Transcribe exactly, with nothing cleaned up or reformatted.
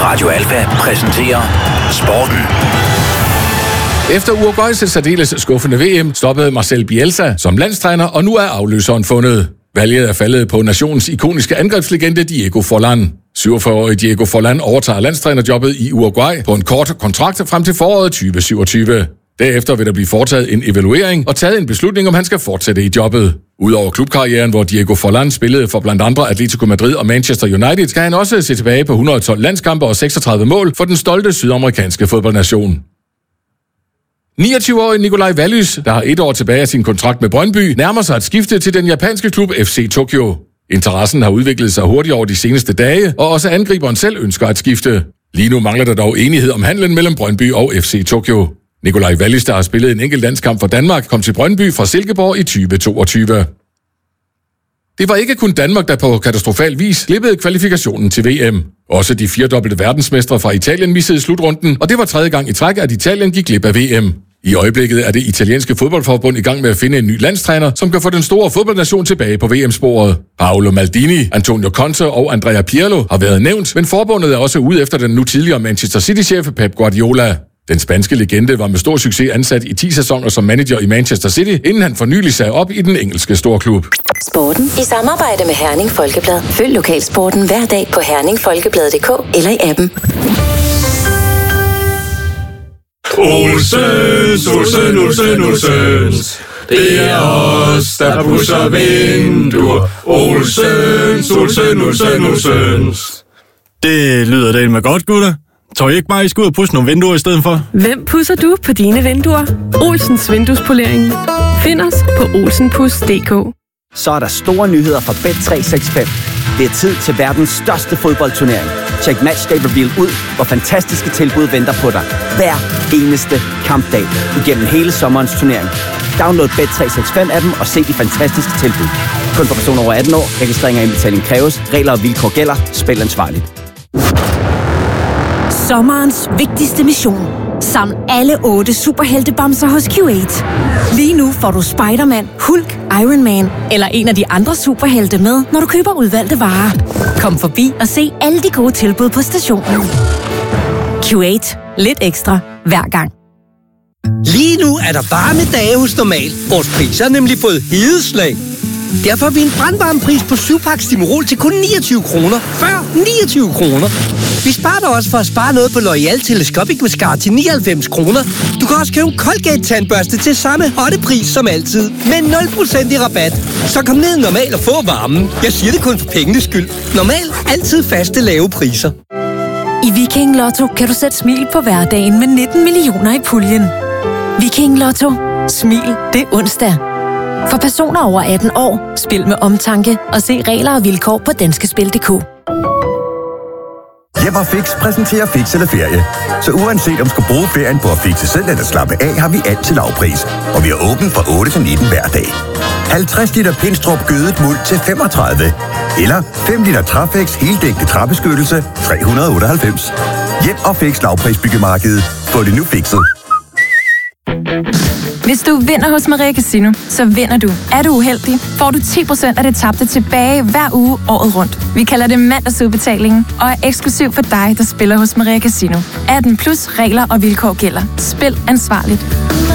Radio Alfa præsenterer Sporten. Efter Uruguays særdeles skuffende V M stoppede Marcel Bielsa som landstræner, og nu er afløseren fundet. Valget er faldet på nationens ikoniske angrebslegende Diego Forlán. syvogfyrre-årige Diego Forlán overtager landstrænerjobbet i Uruguay på en kort kontrakt frem til foråret tyve syvogtyve. Derefter vil der blive foretaget en evaluering og taget en beslutning, om han skal fortsætte i jobbet. Udover klubkarrieren, hvor Diego Forlán spillede for blandt andre Atletico Madrid og Manchester United, skal han også se tilbage på et hundrede og tolv landskampe og seksogtredive mål for den stolte sydamerikanske fodboldnation. niogtyve-årige Nicolai Vallys, der har et år tilbage af sin kontrakt med Brøndby, nærmer sig at skifte til den japanske klub F C Tokyo. Interessen har udviklet sig hurtigt over de seneste dage, og også angriberen selv ønsker at skifte. Lige nu mangler der dog enighed om handlen mellem Brøndby og F C Tokyo. Nicolai Vallys, der har spillet en enkelt landskamp for Danmark, kom til Brøndby fra Silkeborg i tyve toogtyve. Det var ikke kun Danmark, der på katastrofal vis slippede kvalifikationen til V M. Også de firedobbelte verdensmestre fra Italien missede slutrunden, og det var tredje gang i træk, at Italien gik glip af V M. I øjeblikket er det italienske fodboldforbund i gang med at finde en ny landstræner, som kan få den store fodboldnation tilbage på V M-sporet. Paolo Maldini, Antonio Conte og Andrea Pirlo har været nævnt, men forbundet er også ude efter den nu tidligere Manchester City-chef Pep Guardiola. Den spanske legende var med stor succes ansat i ti sæsoner som manager i Manchester City, inden han for nylig sagde op i den engelske storklub. Sporten i samarbejde med Herning Folkeblad. Følg lokalsporten hver dag på herning folkeblad punktum d k eller i appen. Olsens, Olsen, Olsen, Olsens. Det er os, der pusser vinduer. Olsens, Olsen, Olsen, Olsens. Det lyder da med godt, gutter. Tror I ikke bare, I skal ud og pusse nogle vinduer i stedet for? Hvem pusser du på dine vinduer? Olsens Vinduespolering. Find os på olsenpus punktum d k. Så er der store nyheder fra Bet tre seks fem. Det er tid til verdens største fodboldturnering. Check Matchday Reveal ud, hvor fantastiske tilbud venter på dig. Hver eneste kampdag igennem hele sommerens turnering. Download Bet tre seks fem appen og se de fantastiske tilbud. Kun for personer over atten år. Registrering og indbetaling kræves. Regler og vilkår gælder. Spil ansvarligt. Sommerens vigtigste mission. Saml alle otte superheltebamser hos Q otte. Lige nu får du Spider-Man, Hulk, Iron Man eller en af de andre superhelte med, når du køber udvalgte varer. Kom forbi og se alle de gode tilbud på stationen. Q otte. Lidt ekstra hver gang. Lige nu er der varme dage hos Normal. Vores priser er nemlig fået hedeslag. Derfor er vi en brandvarm pris på syv pakke Stimorol til kun niogtyve kroner. Før niogtyve kroner. Vi sparer dig også for at spare noget på L'Oreal Telescopic Mascara til nioghalvfems kroner. Du kan også købe en Colgate tandbørste til samme hotte pris som altid. Med nul procent i rabat. Så kom ned Normal og få varmen. Jeg siger det kun for pengenes skyld. Normal. Altid faste lave priser. I Viking Lotto kan du sætte smil på hverdagen med nitten millioner i puljen. Viking Lotto. Smil, det er onsdag. For personer over atten år, spil med omtanke og se regler og vilkår på danskespil punktum d k. Jeppe og Fix præsenterer Fix eller Ferie. Så uanset om du skal bruge ferien på at fixe selv eller slappe af, har vi alt til lavpris. Og vi er åbent fra otte til nitten hver dag. halvtreds liter Pinstrup gødet muld til femogtredive. Eller fem liter Trafex heldækkende træbeskyttelse tre hundrede og otteoghalvfems. Jeppe og Fix lavprisbyggemarkedet. Få det nu fikset. Hvis du vinder hos Maria Casino, så vinder du. Er du uheldig, får du ti procent af det tabte tilbage hver uge året rundt. Vi kalder det mandagsudbetalingen og er eksklusiv for dig, der spiller hos Maria Casino. atten plus regler og vilkår gælder. Spil ansvarligt.